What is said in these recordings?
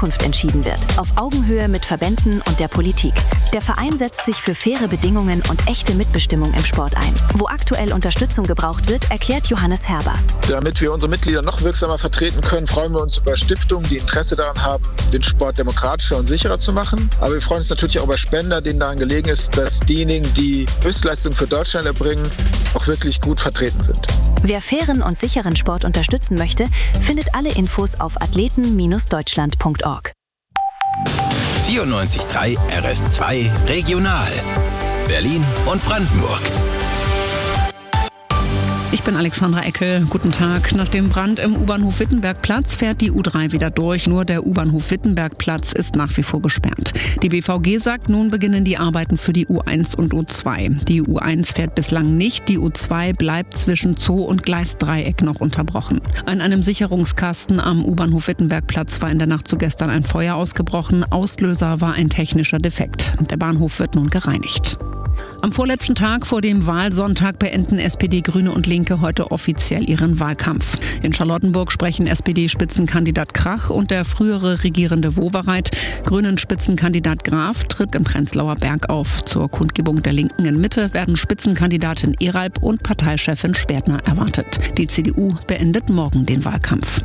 Zukunft entschieden wird, auf Augenhöhe mit Verbänden und der Politik. Der Verein setzt sich für faire Bedingungen und echte Mitbestimmung im Sport ein. Wo aktuell Unterstützung gebraucht wird, erklärt Johannes Herber. Damit wir unsere Mitglieder noch wirksamer vertreten können, freuen wir uns über Stiftungen, die Interesse daran haben, den Sport demokratischer und sicherer zu machen. Aber wir freuen uns natürlich auch über Spender, denen daran gelegen ist, dass diejenigen, die Höchstleistungen für Deutschland erbringen, auch wirklich gut vertreten sind. Wer fairen und sicheren Sport unterstützen möchte, findet alle Infos auf athleten-deutschland.org. 94.3 RS2 Regional. Berlin und Brandenburg. Ich bin Alexandra Eckel. Guten Tag. Nach dem Brand im U-Bahnhof Wittenbergplatz fährt die U3 wieder durch. Nur der U-Bahnhof Wittenbergplatz ist nach wie vor gesperrt. Die BVG sagt, nun beginnen die Arbeiten für die U1 und U2. Die U1 fährt bislang nicht. Die U2 bleibt zwischen Zoo und Gleisdreieck noch unterbrochen. An einem Sicherungskasten am U-Bahnhof Wittenbergplatz war in der Nacht zu gestern ein Feuer ausgebrochen. Auslöser war ein technischer Defekt. Der Bahnhof wird nun gereinigt. Am vorletzten Tag vor dem Wahlsonntag beenden SPD, Grüne und Linke heute offiziell ihren Wahlkampf. In Charlottenburg sprechen SPD-Spitzenkandidat Krach und der frühere regierende Wowereit. Grünen-Spitzenkandidat Graf tritt im Prenzlauer Berg auf. Zur Kundgebung der Linken in Mitte werden Spitzenkandidatin Eralb und Parteichefin Schwerdner erwartet. Die CDU beendet morgen den Wahlkampf.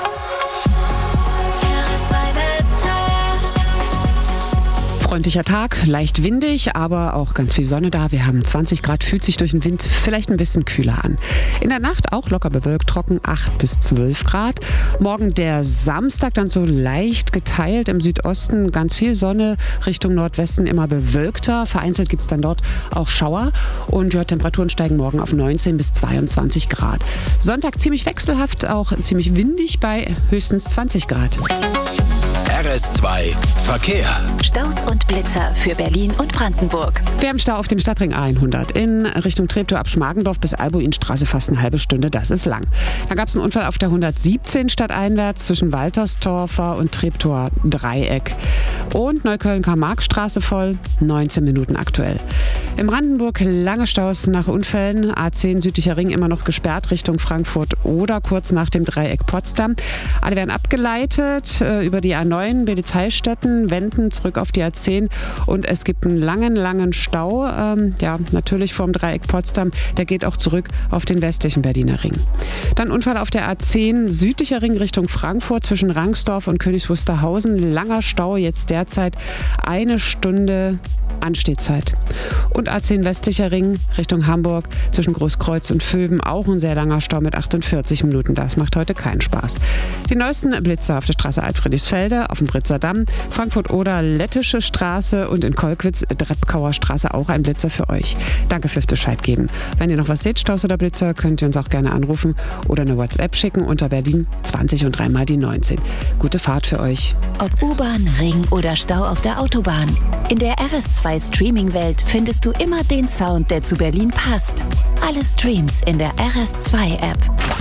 Freundlicher Tag, leicht windig, aber auch ganz viel Sonne da. Wir haben 20 Grad, fühlt sich durch den Wind vielleicht ein bisschen kühler an. In der Nacht auch locker bewölkt, trocken 8 bis 12 Grad. Morgen der Samstag dann so leicht geteilt im Südosten, ganz viel Sonne, Richtung Nordwesten immer bewölkter. Vereinzelt gibt es dann dort auch Schauer und ja, Temperaturen steigen morgen auf 19 bis 22 Grad. Sonntag ziemlich wechselhaft, auch ziemlich windig bei höchstens 20 Grad. RS2 Verkehr. Staus und Blitzer für Berlin und Brandenburg. Wir haben Stau auf dem Stadtring A100 in Richtung Treptow ab Schmargendorf bis Albuinstraße fast eine halbe Stunde. Das ist lang. Da gab es einen Unfall auf der 117 stadteinwärts zwischen Walterstorfer und Treptower Dreieck. Und Neukölln-Karl-Marx-Straße voll, 19 Minuten aktuell. In Brandenburg lange Staus nach Unfällen. A10 südlicher Ring immer noch gesperrt Richtung Frankfurt oder kurz nach dem Dreieck Potsdam. Alle werden abgeleitet über die A9 Bildesheilstätten, wenden zurück auf die A10 und es gibt einen langen Stau, natürlich vorm Dreieck Potsdam, der geht auch zurück auf den westlichen Berliner Ring. Dann Unfall auf der A10 südlicher Ring Richtung Frankfurt zwischen Rangsdorf und Königs Wusterhausen, langer Stau, jetzt derzeit 1 Stunde Anstehzeit. Und A10 westlicher Ring Richtung Hamburg zwischen Großkreuz und Vöben, auch ein sehr langer Stau mit 48 Minuten, das macht heute keinen Spaß. Die neuesten Blitzer auf der Straße Alt-Friedrichsfelde, auf dem Britzer Damm, Frankfurt-Oder, Lettische Straße und in Kolkwitz, Dreppkauer Straße auch ein Blitzer für euch. Danke fürs Bescheid geben. Wenn ihr noch was seht, Staus oder Blitzer, könnt ihr uns auch gerne anrufen oder eine WhatsApp schicken unter Berlin 20 und 3 mal die 19. Gute Fahrt für euch. Ob U-Bahn, Ring oder Stau auf der Autobahn. In der RS2 Streaming-Welt findest du immer den Sound, der zu Berlin passt. Alle Streams in der RS2-App.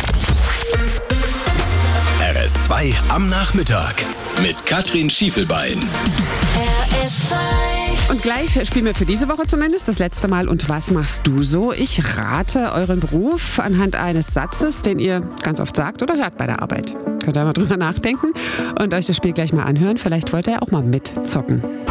RS2 am Nachmittag mit Katrin Schiefelbein. RS2. Und gleich spielen wir für diese Woche zumindest das letzte Mal Und was machst du so? Ich rate euren Beruf anhand eines Satzes, den ihr ganz oft sagt oder hört bei der Arbeit. Könnt ihr mal drüber nachdenken und euch das Spiel gleich mal anhören. Vielleicht wollt ihr auch mal mitzocken.